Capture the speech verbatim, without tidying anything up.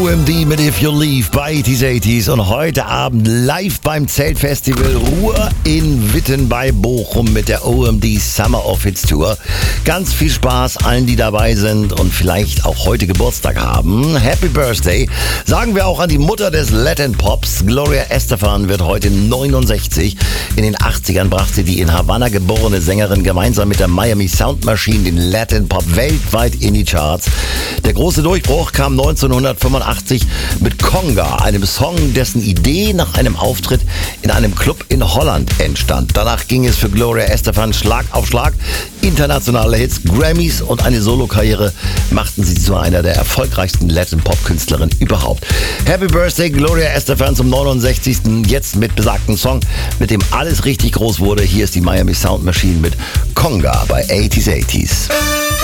O M D mit If You Leave bei achtzig achtziger und heute Abend live beim Zeltfestival Ruhr in Witten bei Bochum mit der O M D Summer of Hits Tour. Ganz viel Spaß allen, die dabei sind und vielleicht auch heute Geburtstag haben. Happy Birthday sagen wir auch an die Mutter des Latin Pops. Gloria Estefan wird heute neunundsechzig. In den achtzigern brachte die in Havanna geborene Sängerin gemeinsam mit der Miami Sound Machine den Latin Pop weltweit in die Charts. Der große Durchbruch kam neunzehnhundertfünfundachtzig mit Conga, einem Song, dessen Idee nach einem Auftritt in einem Club in Holland entstand. Danach ging es für Gloria Estefan Schlag auf Schlag. Internationale Hits, Grammys und eine Solokarriere machten sie zu einer der erfolgreichsten Latin-Pop-Künstlerinnen überhaupt. Happy Birthday Gloria Estefan zum neunundsechzigsten Jetzt mit besagten Song, mit dem alles richtig groß wurde. Hier ist die Miami Sound Machine mit Conga bei achtzig achtziger.